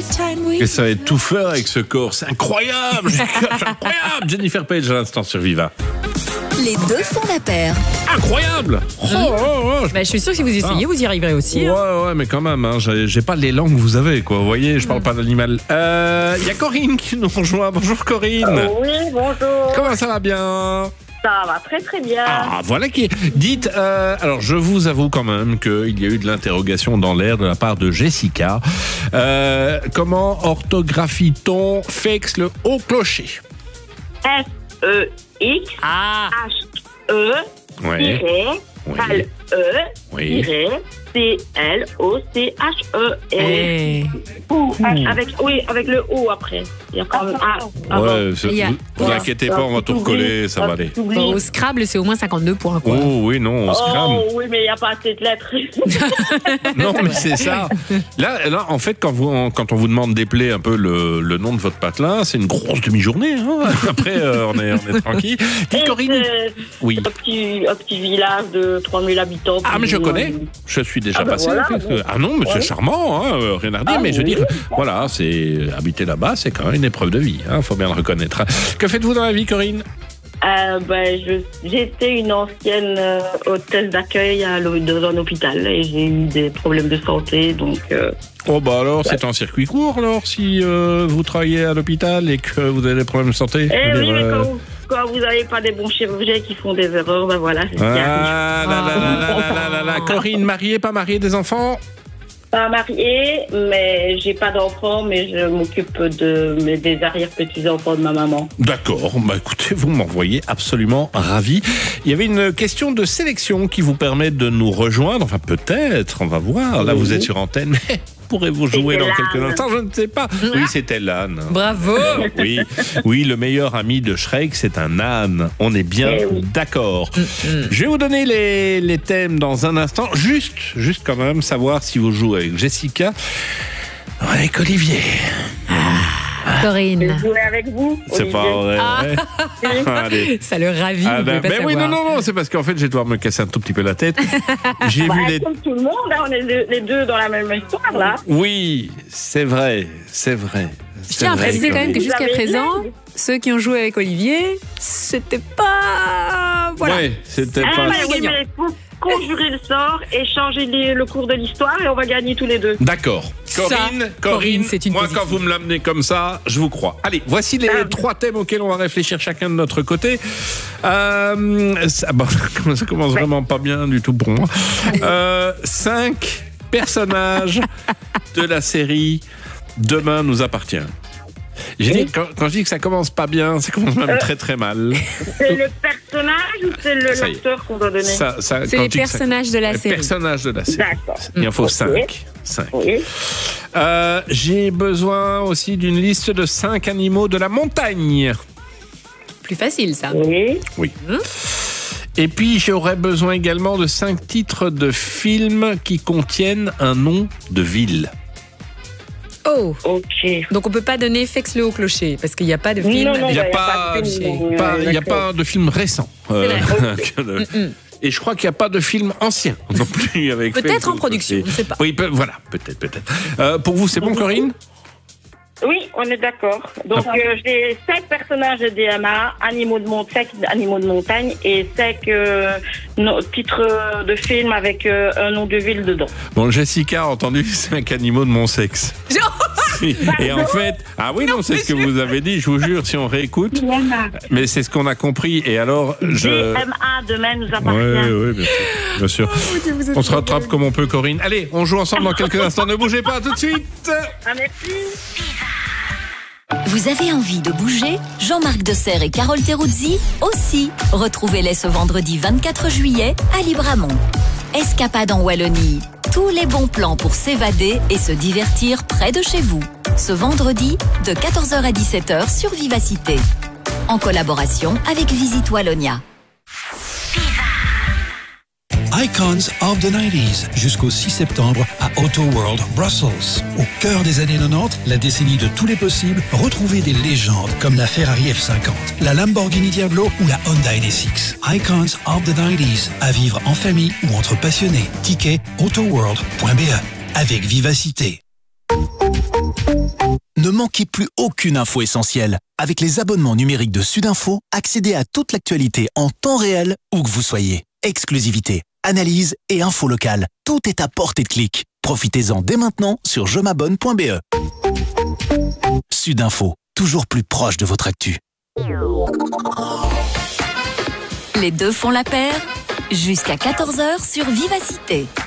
Et ça va être tout faire avec ce corps. C'est incroyable. C'est incroyable. Jennifer Page à l'instant sur Viva. Les deux font la paire. Incroyable. Je suis sûr que si vous essayez, vous y arriverez aussi. Ouais, mais quand même, hein, j'ai pas l'élan que vous avez, quoi. Vous voyez, je parle pas d'animal. Il y a Corinne qui nous rejoint. Bonjour Corinne. Oui, bonjour. Comment ça va bien? Ça va très très bien. Ah, voilà qui est. Dites, alors je vous avoue quand même qu'il y a eu de l'interrogation dans l'air de la part de Jessica. Comment orthographie-t-on Fex le haut clocher? F-E-X H-E Ouais. Oui. C-L-O-C-H-E-L. Avec le O après. Il y a quand même vous inquiétez pas, on va tout recoller, ça va aller. Au Scrabble, c'est au moins 52 points. Quoi. Oh oui, non, on Scrabble. Oh oui, mais il n'y a pas assez de lettres. Non, mais c'est ça. Là, en fait, quand on vous demande d'épeler un peu le nom de votre patelin, c'est une grosse demi-journée. Hein. Après, on est tranquille. Dis, Corinne. Oui. Un petit village de 3000 habitants. Ah, mais je connais. Je suis déjà passé. Voilà, Ah non, mais c'est charmant, hein, rien à redire. Mais je veux dire, voilà, habiter là-bas, c'est quand même une épreuve de vie. Faut bien le reconnaître. Que faites-vous dans la vie, Corinne? J'étais une ancienne hôtesse d'accueil dans un hôpital et j'ai eu des problèmes de santé, donc... Oh bah alors, c'est un circuit court, alors, si vous travaillez à l'hôpital et que vous avez des problèmes de santé. Oui, mais quand vous n'avez pas des bons chirurgiens qui font des erreurs, ben voilà, c'est ce qui arrive. Corinne, mariée, pas mariée, des enfants? Pas mariée, mais j'ai pas d'enfants, mais je m'occupe des arrière-petits-enfants de ma maman. D'accord, bah écoutez, vous m'envoyez absolument ravi. Il y avait une question de sélection qui vous permet de nous rejoindre, enfin peut-être, on va voir. Là, vous êtes sur antenne, mais pourrez-vous jouer dans quelques instants? Je ne sais pas. Oui, c'était l'âne. Bravo. Oui, le meilleur ami de Shrek, c'est un âne. On est bien d'accord. Je vais vous donner les thèmes dans un instant. Juste quand même, savoir si vous jouez avec Jessica ou avec Olivier. Corinne. Je jouer avec vous, c'est Olivier. pas vrai. Allez. Ça le ravit. Mais oui, non, c'est parce qu'en fait, je vais devoir me casser un tout petit peu la tête. J'ai vu les... Comme tout le monde, on est les deux dans la même histoire, là. Oui, c'est vrai. Je tiens à préciser quand même que jusqu'à présent, ceux qui ont joué avec Olivier, c'était pas... Voilà. Ouais, c'était pas... Oui, mais il faut conjurer le sort et changer le cours de l'histoire et on va gagner tous les deux. D'accord. Corinne, c'est une moi positive. quand vous me l'amenez comme ça, je vous crois. Allez, voici les 3 thèmes auxquels on va réfléchir chacun de notre côté. Ça commence vraiment pas bien du tout pour moi. 5 personnages de la série Demain nous appartient. J'ai dit, quand je dis que ça commence pas bien, ça commence même très très mal. C'est le personnage ou c'est l'acteur qu'on doit donner? C'est les personnages de la série. Les personnages de la série. D'accord. Il en faut 5. Oui. J'ai besoin aussi d'une liste de 5 animaux de la montagne. Plus facile, ça. Oui. Et puis, j'aurais besoin également de 5 titres de films qui contiennent un nom de ville. Oh. Ok. Donc on peut pas donner Fex le haut clocher parce qu'il n'y a pas de film. Il n'y a pas de film récent. Et je crois qu'il n'y a pas de film ancien non plus avec. Peut-être en production, on ne sait pas. Oui, voilà, peut-être. Pour vous, c'est bon, Corinne? Oui, on est d'accord. Donc j'ai 5 personnages de DMA, 5 animaux de montagne et 5 titres de films avec un nom de ville dedans. Bon, Jessica a entendu 5 animaux de mon sexe. Et en fait, c'est ce que vous avez dit, je vous jure, si on réécoute. Mais c'est ce qu'on a compris. Et alors, DMA, demain nous appartient. Oui, bien sûr. On se rattrape comme on peut, Corinne. Allez, on joue ensemble dans quelques instants. Ne bougez pas, tout de suite. Merci. Vous avez envie de bouger? Jean-Marc Desserre et Carole Teruzzi aussi. Retrouvez-les ce vendredi 24 juillet à Libramont. Escapade en Wallonie. Tous les bons plans pour s'évader et se divertir près de chez vous. Ce vendredi, de 14h à 17h sur Vivacité. En collaboration avec Visite Wallonia. Icons of the 90s, jusqu'au 6 septembre à Auto World Brussels. Au cœur des années 90, la décennie de tous les possibles, retrouvez des légendes comme la Ferrari F50, la Lamborghini Diablo ou la Honda NSX. Icons of the 90s, à vivre en famille ou entre passionnés. Ticket autoworld.be avec Vivacité. Ne manquez plus aucune info essentielle. Avec les abonnements numériques de Sudinfo, accédez à toute l'actualité en temps réel, où que vous soyez. Exclusivité, analyse et info locale. Tout est à portée de clic. Profitez-en dès maintenant sur jemabonne.be. Sudinfo, toujours plus proche de votre actu. Les deux font la paire, jusqu'à 14h sur Vivacité.